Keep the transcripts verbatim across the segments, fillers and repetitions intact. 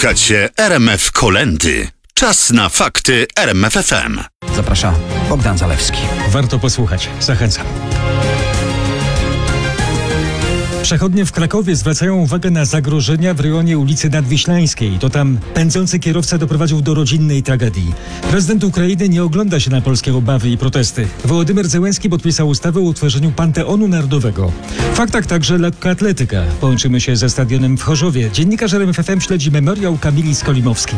Słuchacie R M F Kolędy. Czas na fakty R M F F M. Zaprasza Bogdan Zalewski. Warto posłuchać. Zachęcam. Przechodnie w Krakowie zwracają uwagę na zagrożenia w rejonie ulicy Nadwiślańskiej. To tam pędzący kierowca doprowadził do rodzinnej tragedii. Prezydent Ukrainy nie ogląda się na polskie obawy i protesty. Wołodymyr Zełenski podpisał ustawę o utworzeniu Panteonu Narodowego. W faktach także lekkoatletyka. Połączymy się ze stadionem w Chorzowie. Dziennikarz R M F F M śledzi memoriał Kamili Skolimowskiej.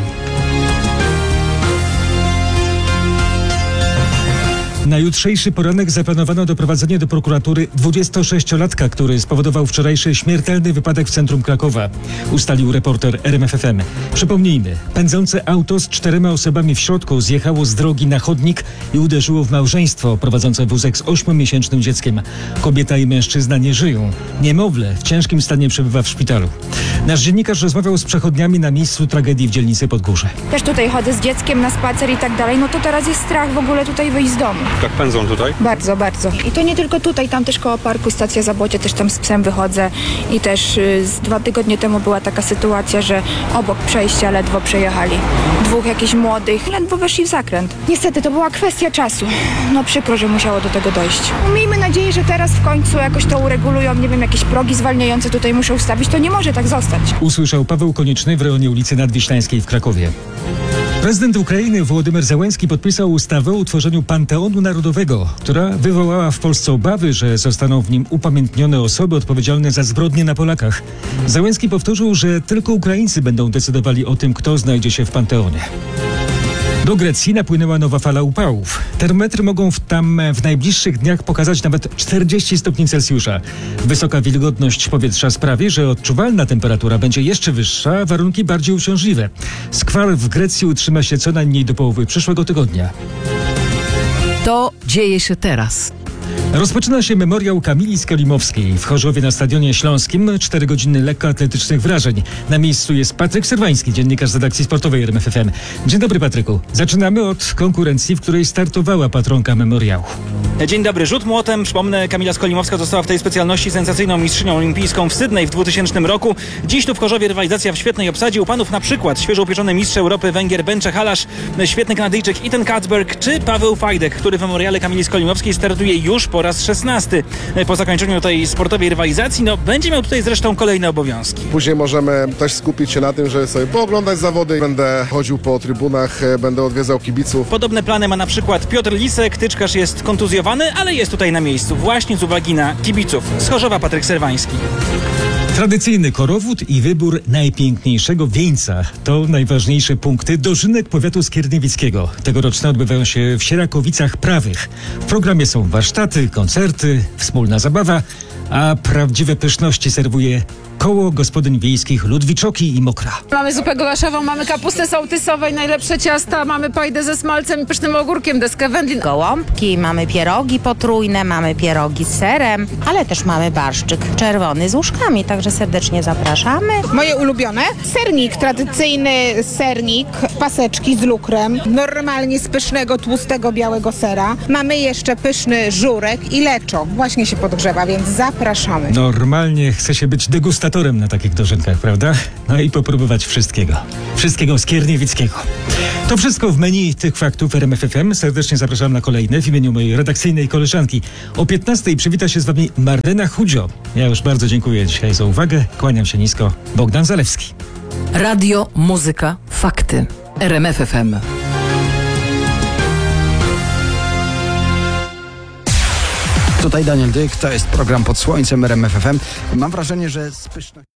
Na jutrzejszy poranek zaplanowano doprowadzenie do prokuratury dwudziestosześciolatka, który spowodował wczorajszy śmiertelny wypadek w centrum Krakowa, ustalił reporter R M F F M. Przypomnijmy, pędzące auto z czterema osobami w środku zjechało z drogi na chodnik i uderzyło w małżeństwo prowadzące wózek z ośmiomiesięcznym dzieckiem. Kobieta i mężczyzna nie żyją. Niemowlę w ciężkim stanie przebywa w szpitalu. Nasz dziennikarz rozmawiał z przechodniami na miejscu tragedii w dzielnicy Podgórze. Też tutaj chodzę z dzieckiem na spacer i tak dalej, no to teraz jest strach w ogóle tutaj wyjść z domu. Tak pędzą tutaj? Bardzo, bardzo. I to nie tylko tutaj, tam też koło parku Stacja Zabocie, też tam z psem wychodzę i też y, z dwa tygodnie temu była taka sytuacja, że obok przejścia ledwo przejechali. Dwóch jakichś młodych, ledwo weszli w zakręt. Niestety to była kwestia czasu. No przykro, że musiało do tego dojść. No, miejmy nadzieję, że teraz w końcu jakoś to uregulują, nie wiem, jakieś progi zwalniające tutaj muszą ustawić, to nie może tak zostać. Usłyszał Paweł Konieczny w rejonie ulicy Nadwiślańskiej w Krakowie. Prezydent Ukrainy Wołodymyr Zełenski podpisał ustawę o utworzeniu Panteonu Narodowego, która wywołała w Polsce obawy, że zostaną w nim upamiętnione osoby odpowiedzialne za zbrodnie na Polakach. Zełenski powtórzył, że tylko Ukraińcy będą decydowali o tym, kto znajdzie się w Panteonie. Do Grecji napłynęła nowa fala upałów. Termometry mogą w tam w najbliższych dniach pokazać nawet czterdzieści stopni Celsjusza. Wysoka wilgotność powietrza sprawi, że odczuwalna temperatura będzie jeszcze wyższa, a warunki bardziej uciążliwe. Skwar w Grecji utrzyma się co najmniej do połowy przyszłego tygodnia. To dzieje się teraz. Rozpoczyna się memoriał Kamili Skolimowskiej w Chorzowie na Stadionie Śląskim. Cztery godziny lekkoatletycznych wrażeń. Na miejscu jest Patryk Serwański, dziennikarz z redakcji sportowej R M F F M. Dzień dobry, Patryku. Zaczynamy od konkurencji, w której startowała patronka memoriału. Dzień dobry. Rzut młotem. Przypomnę, Kamila Skolimowska została w tej specjalności sensacyjną mistrzynią olimpijską w Sydney w dwutysięcznym roku. Dziś tu w Chorzowie rywalizacja w świetnej obsadzie. U panów na przykład świeżo upieczony mistrz Europy Węgier Bence Halasz, świetny Kanadyjczyk Ethan Katzberg czy Paweł Fajdek, który w memoriale Kamili Skolimowskiej startuje już po raz szesnasty. Po zakończeniu tej sportowej rywalizacji, no będzie miał tutaj zresztą kolejne obowiązki. Później możemy też skupić się na tym, żeby sobie pooglądać zawody. Będę chodził po trybunach, będę odwiedzał kibiców. Podobne plany ma na przykład Piotr Lisek. Tyczkarz jest kontuzjowany, ale jest tutaj na miejscu właśnie z uwagi na kibiców. Z Chorzowa Patryk Serwański. Tradycyjny korowód i wybór najpiękniejszego wieńca to najważniejsze punkty dożynek powiatu skierniewickiego. Tegoroczne odbywają się w Sierakowicach Prawych. W programie są warsztaty, koncerty, wspólna zabawa, a prawdziwe pyszności serwuje Koło Gospodyń Wiejskich Ludwiczoki i Mokra. Mamy zupę golaszową, mamy kapustę sołtysową, najlepsze ciasta, mamy pajdę ze smalcem i pysznym ogórkiem, deskę wędlin. Gołąbki, mamy pierogi potrójne, mamy pierogi z serem, ale też mamy barszczyk czerwony z łóżkami, także serdecznie zapraszamy. Moje ulubione? Sernik, tradycyjny sernik, paseczki z lukrem, normalnie z pysznego, tłustego, białego sera. Mamy jeszcze pyszny żurek i leczo, właśnie się podgrzewa, więc zapraszamy. Normalnie chce się być degustatorem na takich dożynkach, prawda? No i popróbować wszystkiego. Wszystkiego skierniewickiego. To wszystko w menu tych faktów R M F F M. Serdecznie zapraszam na kolejne w imieniu mojej redakcyjnej koleżanki. O piętnastej przywita się z wami Marlena Chudzio. Ja już bardzo dziękuję dzisiaj za uwagę. Kłaniam się nisko. Bogdan Zalewski. Radio, muzyka, fakty. R M F F M. Tutaj Daniel Dyk, to jest program Pod Słońcem R M F F M. Mam wrażenie, że z pysznością...